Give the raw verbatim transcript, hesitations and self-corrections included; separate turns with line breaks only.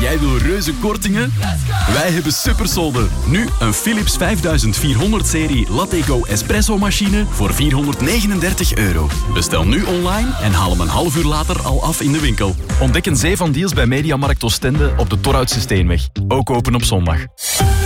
jij wil reuze kortingen? Wij hebben supersolden. Nu een Philips vijfduizendvierhonderd serie Lattego Espresso machine voor vierhonderdnegenendertig euro. Bestel nu online en haal hem een half uur later al af in de winkel. Ontdek een zee van deals bij Mediamarkt Oostende op de Torhoutse Steenweg. Ook open op zondag.